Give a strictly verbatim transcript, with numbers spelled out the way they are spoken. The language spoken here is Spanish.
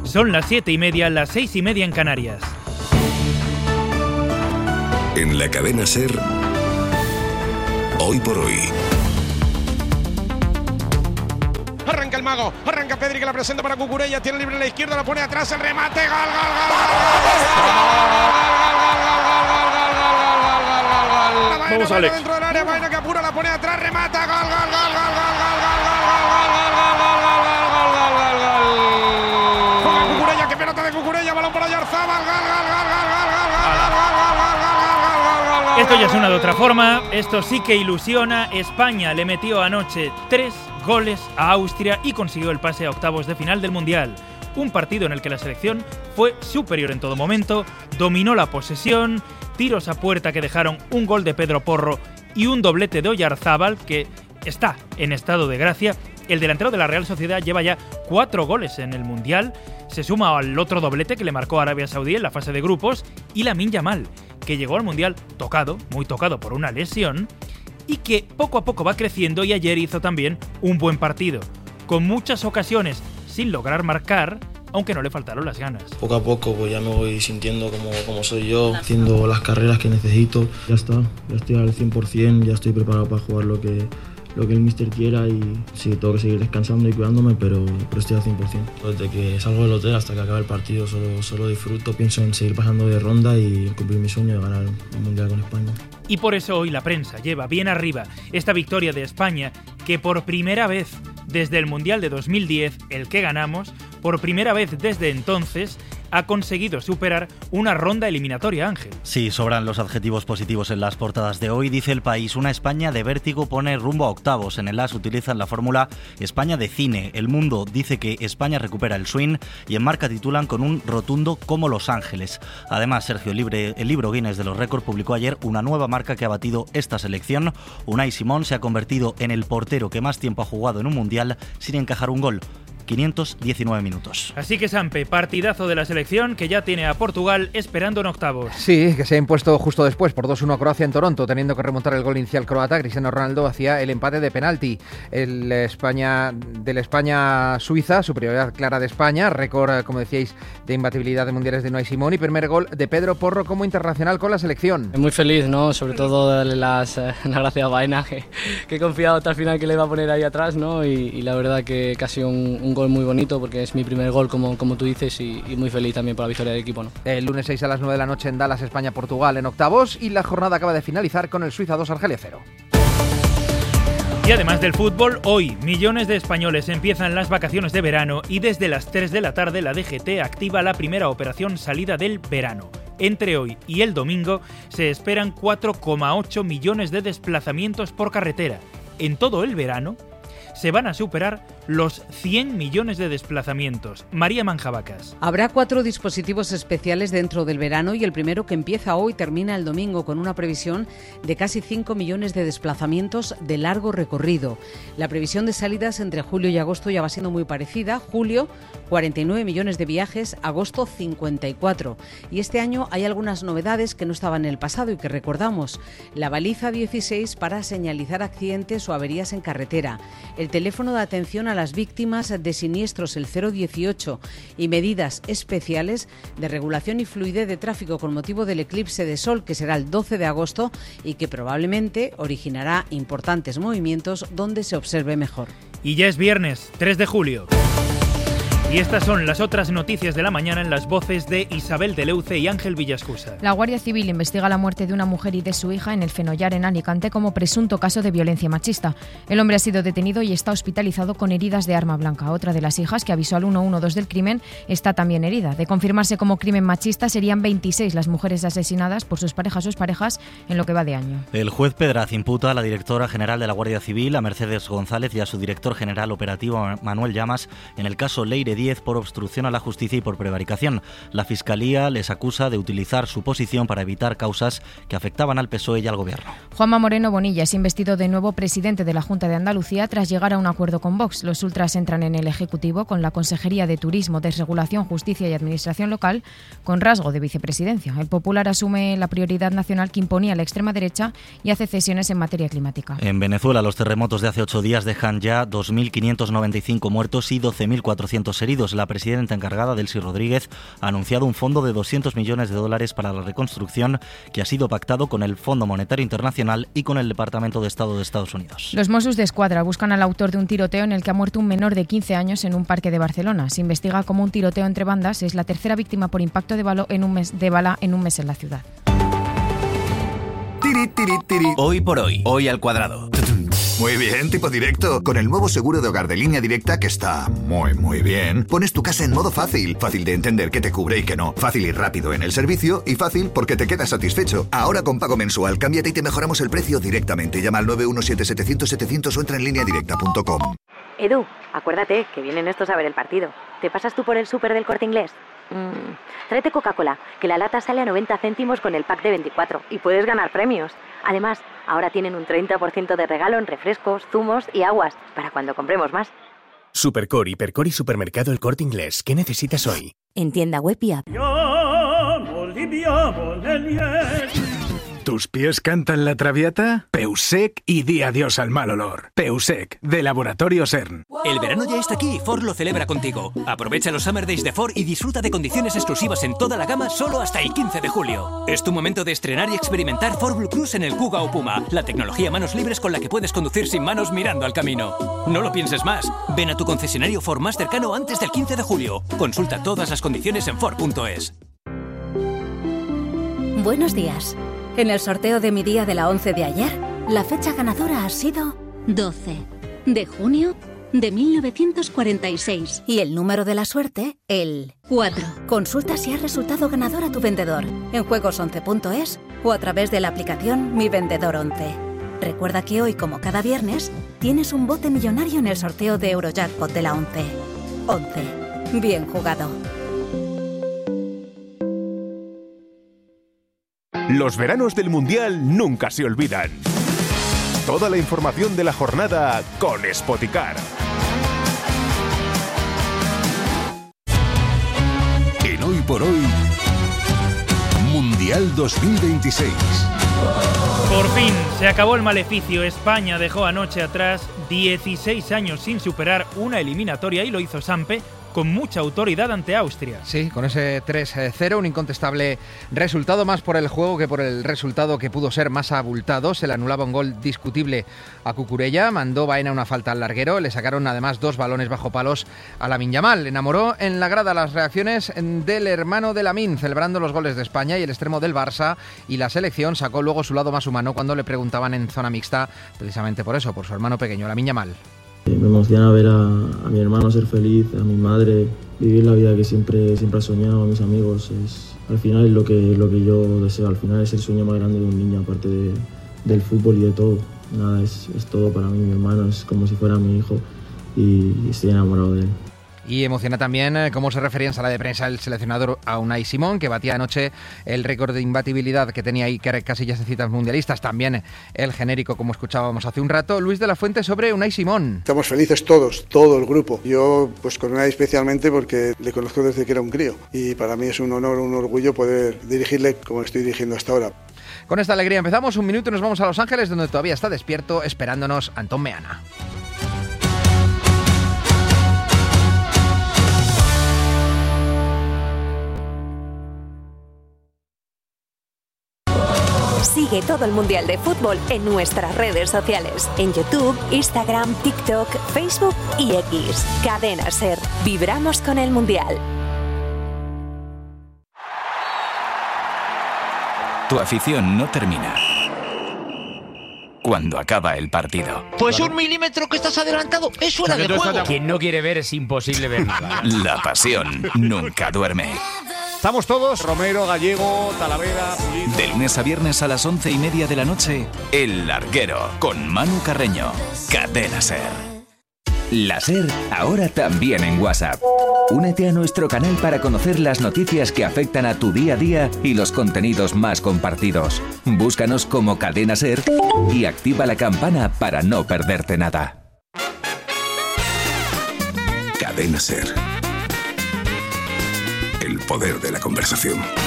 Son las siete y media, las seis y media en Canarias. En la cadena SER, Hoy por Hoy. Arranca el mago, arranca Pedri que la presenta para Cucurella, tiene libre a la izquierda, la pone atrás, el remate, gol, gol, gol, gol, Vamos, Alex. dentro del área, Baena que apura, la pone atrás, remata, gol, gol, gol, gol, gol, gol, gol, gol, gol, gol, gol, gol, gol, gol, juega Cucurella, que pelota de Cucurella, balón para Oyarzabal, gol, gol, gol, gol, gol, gol, gol, gol, gol, gol, gol. Esto ya suena de otra forma, esto sí que ilusiona. España le metió anoche tres goles a Austria y consiguió el pase a octavos de final del Mundial. Un partido en el que la selección fue superior en todo momento, dominó la posesión, tiros a puerta que dejaron un gol de Pedro Porro y un doblete de Oyarzabal, que está en estado de gracia. El delantero de la Real Sociedad lleva ya cuatro goles en el Mundial, se suma al otro doblete que le marcó a Arabia Saudí en la fase de grupos, y Lamine Yamal, que llegó al Mundial tocado, muy tocado por una lesión, y que poco a poco va creciendo, y ayer hizo también un buen partido, con muchas ocasiones sin lograr marcar, aunque no le faltaron las ganas. Poco a poco pues ya me voy sintiendo como, como soy yo, haciendo las carreras que necesito. Ya está, ya estoy al cien por ciento, ya estoy preparado para jugar lo que, lo que el míster quiera, y sí, tengo que seguir descansando y cuidándome, pero, pero estoy al cien por ciento. Desde que salgo del hotel hasta que acabe el partido solo, solo disfruto, pienso en seguir pasando de ronda y cumplir mi sueño de ganar un Mundial con España. Y por eso hoy la prensa lleva bien arriba esta victoria de España, que por primera vez desde el Mundial de dos mil diez, el que ganamos, por primera vez desde entonces, ha conseguido superar una ronda eliminatoria, Ángel. Sí, sobran los adjetivos positivos en las portadas de hoy. Dice El País, una España de vértigo pone rumbo a octavos. En el As utilizan la fórmula España de cine. El Mundo dice que España recupera el swing, y en Marca titulan con un rotundo como Los Ángeles. Además, Sergio, el, libre, el libro Guinness de los récords publicó ayer una nueva marca que ha batido esta selección. Unai Simón se ha convertido en el portero que más tiempo ha jugado en un mundial sin encajar un gol. quinientos diecinueve minutos. Así que, Sampe, partidazo de la selección que ya tiene a Portugal esperando en octavos. Sí, que se ha impuesto justo después por dos uno a Croacia en Toronto, teniendo que remontar el gol inicial croata. Cristiano Ronaldo hacía el empate de penalti. El España del España-Suiza, superioridad clara de España, récord, como decíais, de imbatibilidad de mundiales de Unai Simón, y primer gol de Pedro Porro como internacional con la selección. Muy feliz, ¿no? Sobre todo darle las, eh, las gracias a Baena, que, que he confiado hasta el final que le iba a poner ahí atrás, ¿no? Y, y la verdad que casi un, un gol muy bonito, porque es mi primer gol, como, como tú dices, y, y muy feliz también por la victoria del equipo, ¿no? El lunes seis a las nueve de la noche en Dallas, España-Portugal en octavos, y la jornada acaba de finalizar con el Suiza dos, Argelia cero. Y además del fútbol, hoy millones de españoles empiezan las vacaciones de verano, y desde las tres de la tarde la D G T activa la primera operación salida del verano. Entre hoy y el domingo se esperan cuatro coma ocho millones de desplazamientos por carretera. En todo el verano se van a superar los cien millones de desplazamientos. María Manjabacas. Habrá cuatro dispositivos especiales dentro del verano, y el primero, que empieza hoy, termina el domingo, con una previsión de casi cinco millones de desplazamientos de largo recorrido. La previsión de salidas entre julio y agosto ya va siendo muy parecida. Julio, cuarenta y nueve millones de viajes, agosto cincuenta y cuatro. Y este año hay algunas novedades que no estaban en el pasado y que recordamos. La baliza dieciséis para señalizar accidentes o averías en carretera. El teléfono de atención a las víctimas de siniestros, el cero dieciocho, y medidas especiales de regulación y fluidez de tráfico con motivo del eclipse de sol, que será el doce de agosto y que probablemente originará importantes movimientos donde se observe mejor. Y ya es viernes, tres de julio. Y estas son las otras noticias de la mañana en las voces de Isabel Deleuze y Ángel Villascusa. La Guardia Civil investiga la muerte de una mujer y de su hija en el Fenollar, en Alicante, como presunto caso de violencia machista. El hombre ha sido detenido y está hospitalizado con heridas de arma blanca. Otra de las hijas, que avisó al uno uno dos del crimen, está también herida. De confirmarse como crimen machista, serían veintiséis las mujeres asesinadas por sus parejas o exparejas en lo que va de año. El juez Pedraz imputa a la directora general de la Guardia Civil, a Mercedes González, y a su director general operativo, Manuel Llamas, en el caso Leire Díez, por obstrucción a la justicia y por prevaricación. La Fiscalía les acusa de utilizar su posición para evitar causas que afectaban al P S O E y al Gobierno. Juanma Moreno Bonilla es investido de nuevo presidente de la Junta de Andalucía tras llegar a un acuerdo con Vox. Los ultras entran en el Ejecutivo con la Consejería de Turismo, Desregulación, Justicia y Administración Local, con rasgo de vicepresidencia. El Popular asume la prioridad nacional que imponía la extrema derecha y hace cesiones en materia climática. En Venezuela, los terremotos de hace ocho días dejan ya dos mil quinientos noventa y cinco muertos y doce mil cuatrocientos heridos. La presidenta encargada, Delcy Rodríguez, ha anunciado un fondo de doscientos millones de dólares para la reconstrucción que ha sido pactado con el Fondo Monetario Internacional y con el Departamento de Estado de Estados Unidos. Los Mossos d'Esquadra buscan al autor de un tiroteo en el que ha muerto un menor de quince años en un parque de Barcelona. Se investiga como un tiroteo entre bandas es la tercera víctima por impacto de, balo en un mes, de bala en un mes en la ciudad. Tiri, tiri, tiri. Hoy por hoy, hoy al cuadrado. Muy bien, tipo directo. Con el nuevo seguro de hogar de Línea Directa, que está muy, muy bien, pones tu casa en modo fácil. Fácil de entender qué te cubre y qué no. Fácil y rápido en el servicio y fácil porque te quedas satisfecho. Ahora con pago mensual, cámbiate y te mejoramos el precio directamente. Llama al nueve uno siete setecientos setecientos o entra en línea directa punto com. Edu, acuérdate que vienen estos a ver el partido. ¿Te pasas tú por el súper del Corte Inglés? Mm, tráete Coca-Cola, que la lata sale a noventa céntimos con el pack de veinticuatro y puedes ganar premios. Además, ahora tienen un treinta por ciento de regalo en refrescos, zumos y aguas, para cuando compremos más. Supercore, Hipercore y Supermercado El Corte Inglés. ¿Qué necesitas hoy? En tienda web y app. ¿Tus pies cantan la traviata? Peusec y di adiós al mal olor. Peusec, de Laboratorio CERN. El verano ya está aquí y Ford lo celebra contigo. Aprovecha los Summer Days de Ford y disfruta de condiciones exclusivas en toda la gama solo hasta el quince de julio. Es tu momento de estrenar y experimentar Ford Blue Cruise en el Kuga o Puma, la tecnología manos libres con la que puedes conducir sin manos mirando al camino. No lo pienses más. Ven a tu concesionario Ford más cercano antes del quince de julio. Consulta todas las condiciones en Ford punto es. Buenos días. En el sorteo de mi día de la once de ayer, la fecha ganadora ha sido doce de junio de mil novecientos cuarenta y seis. Y el número de la suerte, el cuatro. Consulta si has resultado ganador a tu vendedor en juegos once punto es o a través de la aplicación Mi Vendedor once. Recuerda que hoy, como cada viernes, tienes un bote millonario en el sorteo de Eurojackpot de la once. once. Bien jugado. Los veranos del Mundial nunca se olvidan. Toda la información de la jornada con Spoticar. En Hoy por Hoy, Mundial dos mil veintiséis. Por fin, se acabó el maleficio. España dejó anoche atrás dieciséis años sin superar una eliminatoria y lo hizo Sampe con mucha autoridad ante Austria. Sí, con ese tres cero, un incontestable resultado, más por el juego que por el resultado que pudo ser más abultado. Se le anulaba un gol discutible a Cucurella, mandó Baena una falta al larguero, le sacaron además dos balones bajo palos a Lamine Yamal. Enamoró en la grada las reacciones del hermano de Lamine, celebrando los goles de España y el extremo del Barça, y la selección sacó luego su lado más humano cuando le preguntaban en zona mixta, precisamente por eso, por su hermano pequeño, Lamine Yamal. Me emociona ver a, a mi hermano ser feliz, a mi madre vivir la vida que siempre, siempre ha soñado, a mis amigos. Es, al final es lo que, lo que yo deseo, al final es el sueño más grande de un niño, aparte de, del fútbol y de todo. Nada, es, es todo para mí, mi hermano es como si fuera mi hijo y estoy enamorado de él. Y emociona también eh, cómo se refería en sala de prensa el seleccionador a Unai Simón, que batía anoche el récord de imbatibilidad que tenía Iker Casillas en citas mundialistas. También el genérico, como escuchábamos hace un rato. Luis de la Fuente sobre Unai Simón. Estamos felices todos, todo el grupo. Yo, pues con Unai especialmente porque le conozco desde que era un crío. Y para mí es un honor, un orgullo poder dirigirle como estoy dirigiendo hasta ahora. Con esta alegría empezamos un minuto y nos vamos a Los Ángeles, donde todavía está despierto esperándonos Antón Meana. Sigue todo el Mundial de Fútbol en nuestras redes sociales. En YouTube, Instagram, TikTok, Facebook y X. Cadena SER. Vibramos con el Mundial. Tu afición no termina cuando acaba el partido. Pues un milímetro que estás adelantado es fuera de juego. Quien no quiere ver es imposible ver nada. La pasión nunca duerme. Estamos todos, Romero, Gallego, Talavera, Pulido. De lunes a viernes a las once y media de la noche, El Larguero, con Manu Carreño. Cadena SER. La SER, ahora también en WhatsApp. Únete a nuestro canal para conocer las noticias que afectan a tu día a día y los contenidos más compartidos. Búscanos como Cadena SER y activa la campana para no perderte nada. Cadena SER. El poder de la conversación.